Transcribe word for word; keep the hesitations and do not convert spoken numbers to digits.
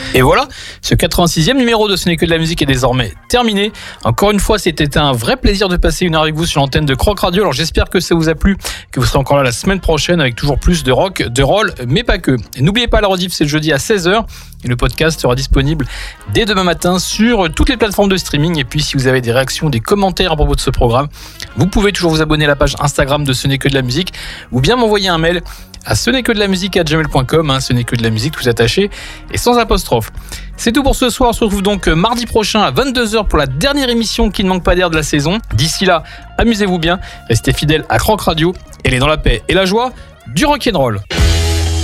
Et voilà, ce quatre-vingt-sixième numéro de Ce n'est que de la musique est désormais terminé. Encore une fois, c'était un vrai plaisir de passer une heure avec vous sur l'antenne de Croc Radio. Alors j'espère que ça vous a plu, que vous serez encore là la semaine prochaine avec toujours plus de rock, de roll, mais pas que. Et n'oubliez pas, la rediff, c'est le jeudi à seize heures et le podcast sera disponible dès demain matin sur toutes les plateformes de streaming. Et puis si vous avez des réactions, des commentaires à propos de ce programme, vous pouvez toujours vous abonner à la page Instagram de Ce n'est que de la musique ou bien m'envoyer un mail à ce n'est que de la musique à gmail point com, hein, ce n'est que de la musique tout attaché et sans apostrophe. C'est tout pour ce soir, on se retrouve donc mardi prochain à vingt-deux heures pour la dernière émission qui ne manque pas d'air de la saison. D'ici là, amusez-vous bien, restez fidèles à Croc Radio et les dans la paix et la joie du rock'n'roll.